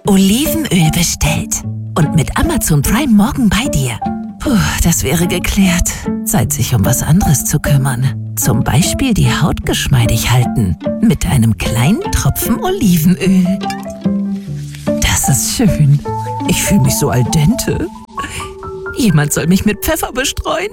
Olivenöl bestellt. Und mit Amazon Prime morgen bei dir. Puh, das wäre geklärt. Zeit, sich um was anderes zu kümmern. Zum Beispiel die Haut geschmeidig halten. Mit einem kleinen Tropfen Olivenöl. Das ist schön. Ich fühle mich so al dente. Jemand soll mich mit Pfeffer bestreuen.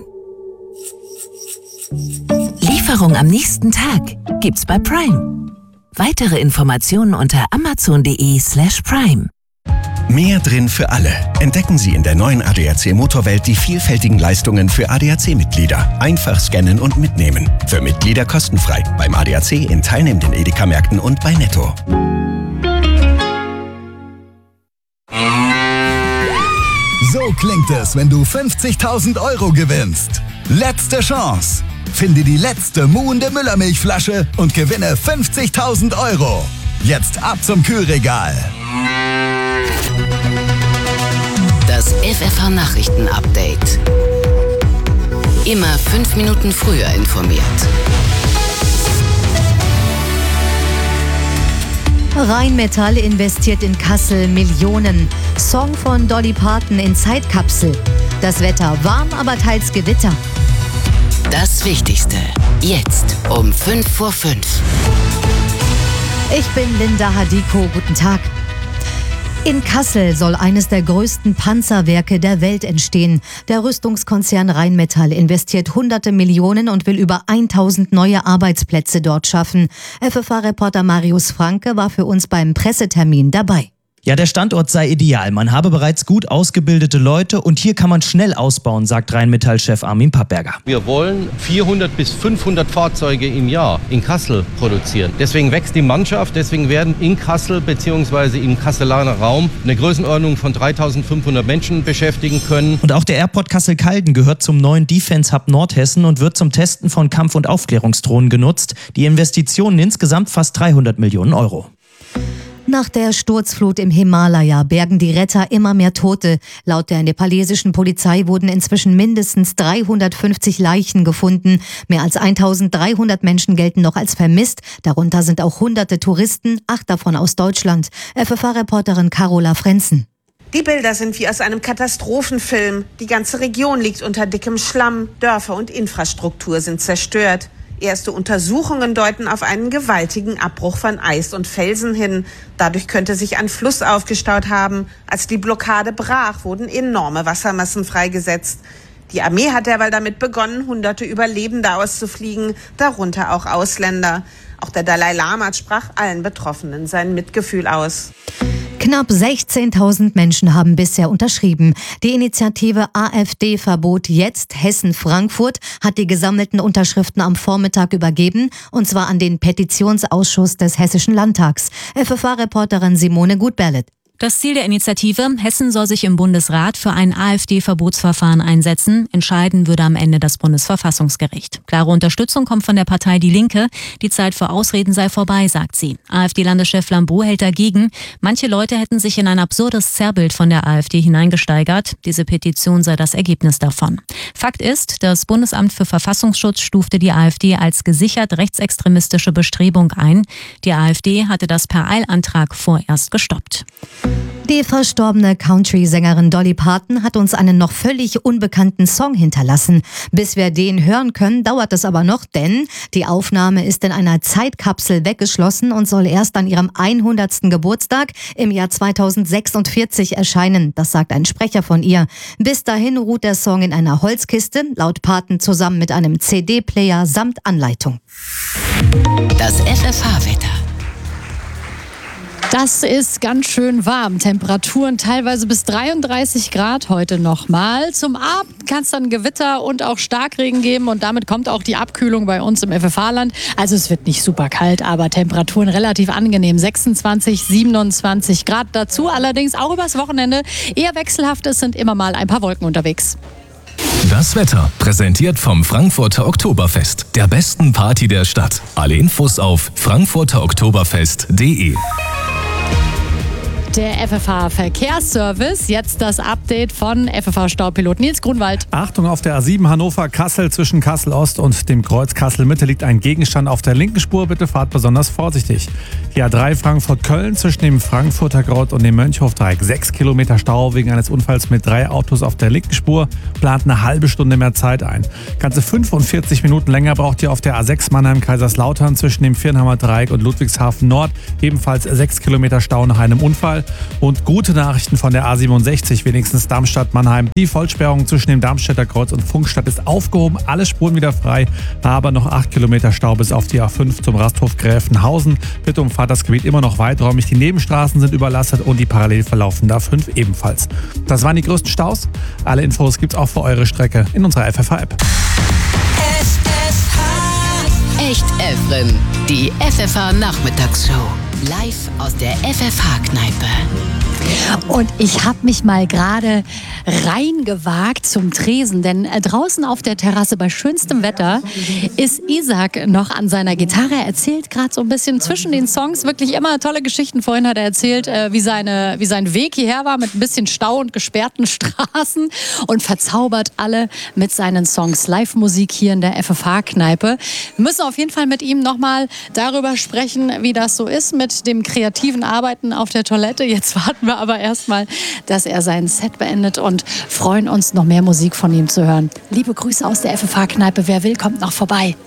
Lieferung am nächsten Tag gibt's bei Prime. Weitere Informationen unter amazon.de/prime. Mehr drin für alle. Entdecken Sie in der neuen ADAC Motorwelt die vielfältigen Leistungen für ADAC-Mitglieder. Einfach scannen und mitnehmen. Für Mitglieder kostenfrei. Beim ADAC in teilnehmenden Edeka-Märkten und bei Netto. So klingt es, wenn du 50.000 Euro gewinnst. Letzte Chance. Finde die letzte muhende Müllermilchflasche und gewinne 50.000 Euro. Jetzt ab zum Kühlregal. Das FFH-Nachrichten-Update. Immer 5 Minuten früher informiert. Rheinmetall investiert in Kassel Millionen. Song von Dolly Parton in Zeitkapsel. Das Wetter warm, aber teils Gewitter. Das Wichtigste. Jetzt um 5:05 Uhr. Ich bin Linda Hadiko. Guten Tag. In Kassel soll eines der größten Panzerwerke der Welt entstehen. Der Rüstungskonzern Rheinmetall investiert hunderte Millionen und will über 1000 neue Arbeitsplätze dort schaffen. FFH-Reporter Marius Franke war für uns beim Pressetermin dabei. Ja, der Standort sei ideal. Man habe bereits gut ausgebildete Leute und hier kann man schnell ausbauen, sagt Rheinmetall-Chef Armin Pappberger. Wir wollen 400 bis 500 Fahrzeuge im Jahr in Kassel produzieren. Deswegen wächst die Mannschaft, deswegen werden in Kassel bzw. im Kasselaner Raum eine Größenordnung von 3500 Menschen beschäftigen können. Und auch der Airport Kassel-Calden gehört zum neuen Defense Hub Nordhessen und wird zum Testen von Kampf- und Aufklärungsdrohnen genutzt. Die Investitionen insgesamt fast 300 Millionen Euro. Nach der Sturzflut im Himalaya bergen die Retter immer mehr Tote. Laut der nepalesischen Polizei wurden inzwischen mindestens 350 Leichen gefunden. Mehr als 1300 Menschen gelten noch als vermisst. Darunter sind auch hunderte Touristen, 8 davon aus Deutschland. FFH-Reporterin Carola Frenzen. Die Bilder sind wie aus einem Katastrophenfilm. Die ganze Region liegt unter dickem Schlamm. Dörfer und Infrastruktur sind zerstört. Erste Untersuchungen deuten auf einen gewaltigen Abbruch von Eis und Felsen hin. Dadurch könnte sich ein Fluss aufgestaut haben. Als die Blockade brach, wurden enorme Wassermassen freigesetzt. Die Armee hat derweil damit begonnen, hunderte Überlebende auszufliegen, darunter auch Ausländer. Auch der Dalai Lama sprach allen Betroffenen sein Mitgefühl aus. Knapp 16.000 Menschen haben bisher unterschrieben. Die Initiative AfD Verbot jetzt Hessen-Frankfurt hat die gesammelten Unterschriften am Vormittag übergeben, und zwar an den Petitionsausschuss des Hessischen Landtags. FFH-Reporterin Simone Gutberlet. Das Ziel der Initiative: Hessen soll sich im Bundesrat für ein AfD-Verbotsverfahren einsetzen. Entscheiden würde am Ende das Bundesverfassungsgericht. Klare Unterstützung kommt von der Partei Die Linke. Die Zeit für Ausreden sei vorbei, sagt sie. AfD-Landeschef Lambrou hält dagegen. Manche Leute hätten sich in ein absurdes Zerrbild von der AfD hineingesteigert. Diese Petition sei das Ergebnis davon. Fakt ist, das Bundesamt für Verfassungsschutz stufte die AfD als gesichert rechtsextremistische Bestrebung ein. Die AfD hatte das per Eilantrag vorerst gestoppt. Die verstorbene Country-Sängerin Dolly Parton hat uns einen noch völlig unbekannten Song hinterlassen. Bis wir den hören können, dauert es aber noch, denn die Aufnahme ist in einer Zeitkapsel weggeschlossen und soll erst an ihrem 100. Geburtstag im Jahr 2046 erscheinen. Das sagt ein Sprecher von ihr. Bis dahin ruht der Song in einer Holzkiste, laut Parton zusammen mit einem CD-Player samt Anleitung. Das FFH-Wetter. Das ist ganz schön warm. Temperaturen teilweise bis 33 Grad heute nochmal. Zum Abend kann es dann Gewitter und auch Starkregen geben und damit kommt auch die Abkühlung bei uns im FFH-Land. Also es wird nicht super kalt, aber Temperaturen relativ angenehm. 26, 27 Grad dazu. Allerdings auch übers Wochenende eher wechselhaft. Es sind immer mal ein paar Wolken unterwegs. Das Wetter, präsentiert vom Frankfurter Oktoberfest, der besten Party der Stadt. Alle Infos auf frankfurteroktoberfest.de. Der FFH-Verkehrsservice. Jetzt das Update von FFH-Staupilot Nils Grunwald. Achtung, auf der A7 Hannover-Kassel zwischen Kassel-Ost und dem Kreuz Kassel-Mitte liegt ein Gegenstand auf der linken Spur. Bitte fahrt besonders vorsichtig. Die A3 Frankfurt-Köln zwischen dem Frankfurter Kreuz und dem Mönchhofdreieck. 6 Kilometer Stau wegen eines Unfalls mit 3 Autos auf der linken Spur. Plant eine halbe Stunde mehr Zeit ein. Ganze 45 Minuten länger braucht ihr auf der A6 Mannheim-Kaiserslautern zwischen dem Viernheimer Dreieck und Ludwigshafen Nord. Ebenfalls 6 Kilometer Stau nach einem Unfall. Und gute Nachrichten von der A67, wenigstens Darmstadt-Mannheim. Die Vollsperrung zwischen dem Darmstädter Kreuz und Funkstadt ist aufgehoben. Alle Spuren wieder frei, aber noch 8 Kilometer Stau bis auf die A5 zum Rasthof Gräfenhausen. Bitte umfahrt das Gebiet immer noch weiträumig. Die Nebenstraßen sind überlastet und die parallel verlaufende A5 ebenfalls. Das waren die größten Staus. Alle Infos gibt's auch für eure Strecke in unserer FFH-App. Echt Efren, die FFH-Nachmittagsshow. Live aus der FFH-Kneipe. Und ich habe mich mal gerade reingewagt zum Tresen, denn draußen auf der Terrasse bei schönstem Wetter ist Isaac noch an seiner Gitarre. Er erzählt gerade so ein bisschen zwischen den Songs wirklich immer tolle Geschichten. Vorhin hat er erzählt, wie sein Weg hierher war mit ein bisschen Stau und gesperrten Straßen und verzaubert alle mit seinen Songs. Live-Musik hier in der FFH-Kneipe. Wir müssen auf jeden Fall mit ihm nochmal darüber sprechen, wie das so ist mit dem kreativen Arbeiten auf der Toilette. Jetzt warten wir aber erstmal, dass er sein Set beendet und freuen uns, noch mehr Musik von ihm zu hören. Liebe Grüße aus der FFH-Kneipe. Wer will, kommt noch vorbei.